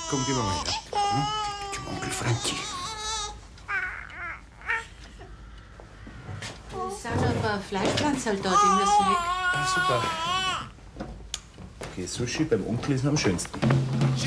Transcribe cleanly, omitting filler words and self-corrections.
Komm, gehen wir mal her. Hm? Zum Onkel Frankie. Es sind noch ein paar Fleischpflanzerl da, die müssen weg. Ah, super. Okay, Sushi beim Onkel ist noch am schönsten.